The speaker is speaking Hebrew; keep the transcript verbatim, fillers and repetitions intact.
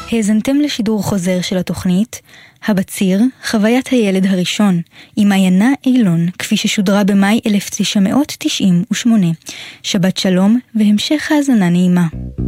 האזנתם לשידור חוזר של התוכנית הבציר, חוויית הילד הראשון, עם מעיינה אילון, כפי ששודרה במאי אלף תשע מאות תשעים ושמונה. שבת שלום והמשך האזנה נעימה.